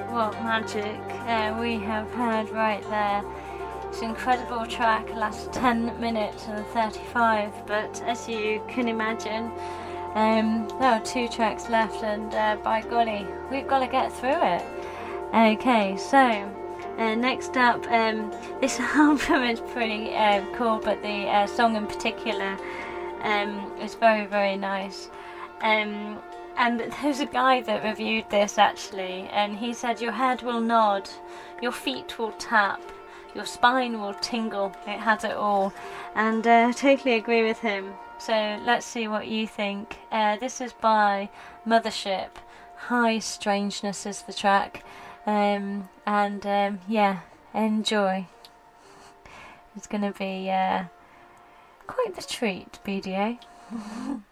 what magic we have heard right there. It's an incredible track, lasts 10 minutes and 35, but as you can imagine, there are 2 tracks left, and by golly, we've got to get through it. Okay, so next up, this album is pretty cool, but the song in particular is very, very nice. And there's a guy that reviewed this actually, and he said your head will nod, your feet will tap, your spine will tingle. It has it all, and I totally agree with him. So let's see what you think. This is by Mothership. High Strangeness is the track, and yeah, enjoy. It's going to be quite the treat, BDA.